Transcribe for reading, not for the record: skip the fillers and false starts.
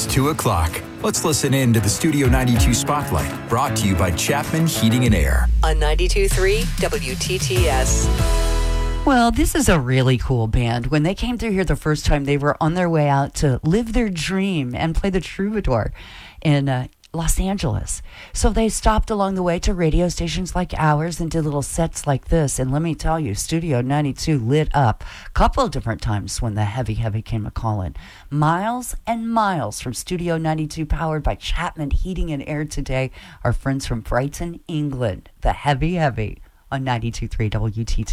2 o'clock. Let's listen in to the Studio 92 Spotlight, brought to you by Chapman Heating and Air. On 92.3 WTTS. Well, this is a really cool band. When they came through here the first time, they were on their way out to live their dream and play the Troubadour in Los Angeles. So they stopped along the way to radio stations like ours and did little sets like this. And let me tell you, Studio 92 lit up a couple of different times when the heavy came a-calling. Miles and miles from Studio 92, powered by Chapman Heating and Air today. Our friends from Brighton, England, the heavy on 92.3 WTT.